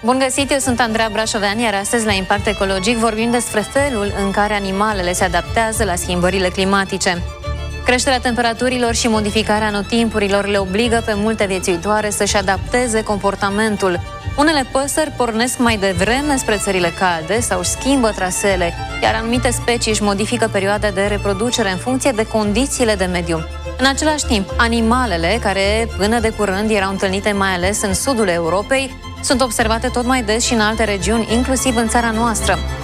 Bun găsit, eu sunt Andreea Brașovean, iar astăzi la Impact Ecologic vorbim despre felul în care animalele se adaptează la schimbările climatice. Creșterea temperaturilor și modificarea anotimpurilor le obligă pe multe viețuitoare să-și adapteze comportamentul. Unele păsări pornesc mai devreme spre țările calde sau își schimbă traseele, iar anumite specii își modifică perioada de reproducere în funcție de condițiile de mediu. În același timp, animalele, care până de curând erau întâlnite mai ales în sudul Europei, sunt observate tot mai des și în alte regiuni, inclusiv în țara noastră.